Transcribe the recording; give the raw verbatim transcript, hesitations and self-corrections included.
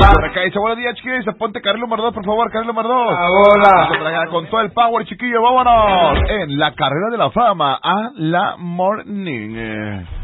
Por acá dice, buenos días, chiquillos. Dice, ponte Carlos Mardós, por favor, Carlos Mardós. Hola. Con todo el power, chiquillo, vámonos. En la carrera de la fama a la morning.